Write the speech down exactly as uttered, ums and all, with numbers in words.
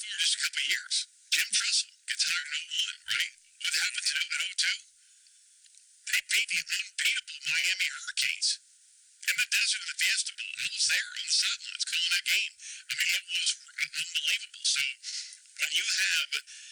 for just a couple of years. Jim Tressel gets hired in oh one, right? What happened to him in oh two? They beat the unbeatable Miami Hurricanes in the desert of the Fiesta Bowl. I was there on the sidelines calling that game. I mean, it was unbelievable. So when you have